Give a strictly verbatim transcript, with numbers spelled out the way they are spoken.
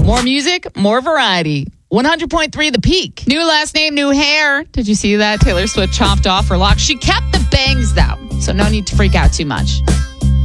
More music, more variety. one hundred point three The Peak. New last name, new hair. Did you see that? Taylor Swift chopped off her locks. She kept the bangs, though, so no need to freak out too much.